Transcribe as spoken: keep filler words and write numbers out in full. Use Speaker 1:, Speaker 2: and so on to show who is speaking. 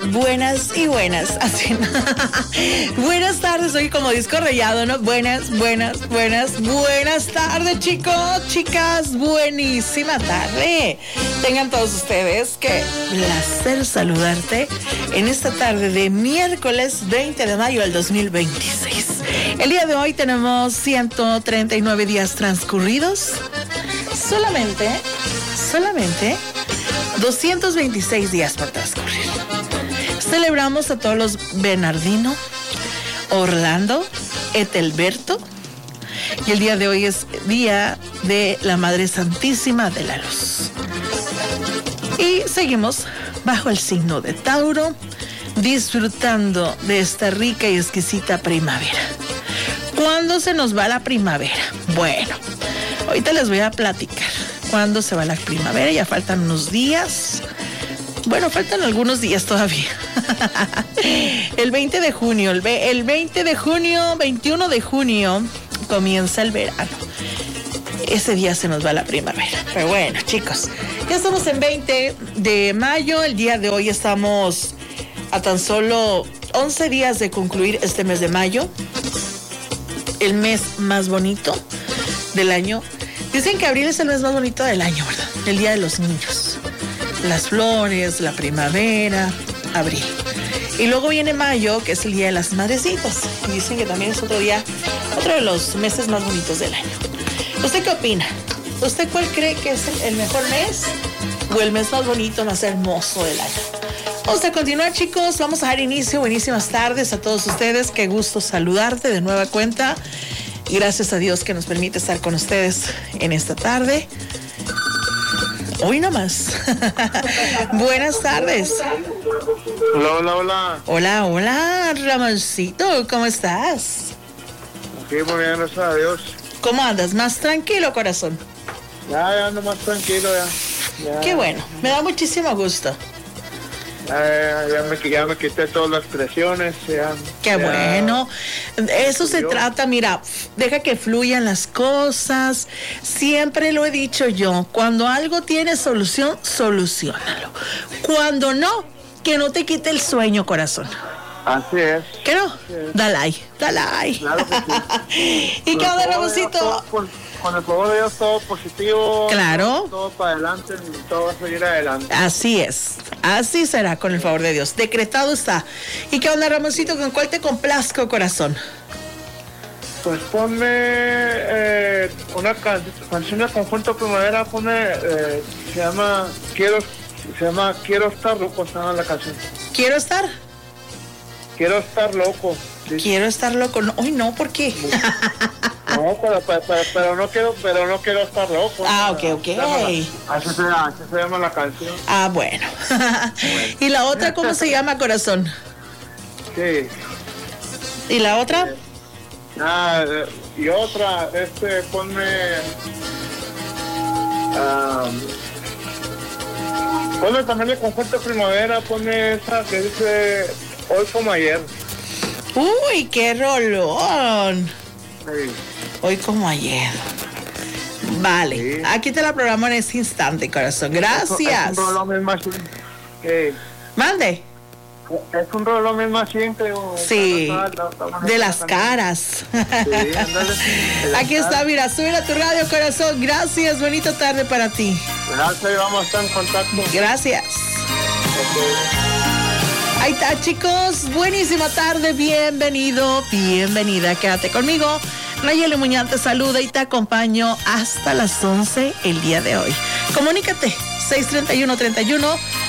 Speaker 1: buenas y buenas. Así. Buenas tardes, hoy como disco rayado, ¿no? Buenas, buenas, buenas, buenas tardes, chicos, chicas, buenísima tarde. Tengan todos ustedes que placer saludarte en esta tarde de miércoles veinte de mayo del dos mil veintiséis. El día de hoy tenemos ciento treinta y nueve días transcurridos. Solamente, solamente doscientos veintiséis días por transcurrir. Celebramos a todos los Bernardino, Orlando, Etelberto, y el día de hoy es día de la Madre Santísima de la Luz. Y seguimos bajo el signo de Tauro, disfrutando de esta rica y exquisita primavera. ¿Cuándo se nos va la primavera? Bueno, ahorita les voy a platicar cuándo se va la primavera. Ya faltan unos días. Bueno, faltan algunos días todavía. El veinte de junio, el, ve, el veinte de junio, veintiuno de junio, comienza el verano. Ese día se nos va la primavera. Pero bueno, chicos, ya estamos en veinte de mayo. El día de hoy estamos a tan solo once días de concluir este mes de mayo. El mes más bonito del año. Dicen que abril es el mes más bonito del año, ¿verdad? El día de los niños. Las flores, la primavera, abril. Y luego viene mayo, que es el día de las madrecitas. Y dicen que también es otro día, otro de los meses más bonitos del año. ¿Usted qué opina? ¿Usted cuál cree que es el mejor mes o el mes más bonito, más hermoso del año? Vamos a continuar, chicos. Vamos a dar inicio. Buenísimas tardes a todos ustedes. Qué gusto saludarte de nueva cuenta. Gracias a Dios que nos permite estar con ustedes en esta tarde. Hoy nomás. Buenas tardes.
Speaker 2: Hola, hola, hola.
Speaker 1: Hola, hola, Ramoncito. ¿Cómo estás?
Speaker 2: Aquí muy bien, gracias a Dios.
Speaker 1: ¿Cómo andas? ¿Más tranquilo, corazón?
Speaker 2: Ya, ya ando más tranquilo, ya. ya
Speaker 1: Qué bueno. Me da muchísimo gusto.
Speaker 2: Ya, ya, me, ya me quité todas las presiones. Ya,
Speaker 1: Qué
Speaker 2: ya,
Speaker 1: bueno. Eso se
Speaker 2: yo.
Speaker 1: trata, mira, deja que fluyan las cosas. Siempre lo he dicho yo, cuando algo tiene solución, solucionalo. Cuando no, que no te quite el sueño, corazón.
Speaker 2: Así es.
Speaker 1: ¿Qué no?
Speaker 2: Así es.
Speaker 1: Dale ahí, dale ahí.
Speaker 2: Claro que sí.
Speaker 1: ¿Y qué onda, Ramoncito?
Speaker 2: Con el favor de Dios, todo positivo.
Speaker 1: Claro.
Speaker 2: Todo, todo para adelante, todo va a seguir adelante.
Speaker 1: Así es, así será con el favor de Dios. Decretado está. ¿Y qué onda, Ramoncito? ¿Con cuál te complazco, corazón?
Speaker 2: Pues ponme eh, una can canción de Conjunto Primavera, ponme, eh, se llama Quiero, se llama Quiero estar loco, se llama la canción.
Speaker 1: ¿Quiero estar?
Speaker 2: Quiero estar loco. Sí.
Speaker 1: Quiero estar loco. No, hoy no, ¿por qué?
Speaker 2: No, pero, pero, pero, pero no quiero, pero no quiero estar loco.
Speaker 1: Ah, ok, ok.
Speaker 2: Así se, así se llama la canción.
Speaker 1: Ah, bueno. bueno. ¿Y la otra cómo se llama, corazón?
Speaker 2: Sí.
Speaker 1: ¿Y la otra?
Speaker 2: Eh, ah, y otra, este, ponme... Um, ponme también el Conjunto Primavera, ponme esa que dice Hoy como ayer.
Speaker 1: Uy, qué rolón.
Speaker 2: Sí.
Speaker 1: Hoy como ayer. Vale, sí. Aquí te la programo en este instante, corazón. Gracias.
Speaker 2: Es un rolón más simple.
Speaker 1: Mande.
Speaker 2: Es un rolón más simple.
Speaker 1: Sí, de las caras. Sí,
Speaker 2: ándale.
Speaker 1: Aquí está, mira, sube a tu radio, corazón. Gracias, bonita tarde para ti.
Speaker 2: Gracias, vamos a estar en contacto.
Speaker 1: Gracias.
Speaker 2: Okay.
Speaker 1: Ahí está, chicos. Buenísima tarde. Bienvenido, bienvenida. Quédate conmigo. Nayeli Muñoz te saluda y te acompaño hasta las once el día de hoy. Comunícate. seis treinta y uno treinta y uno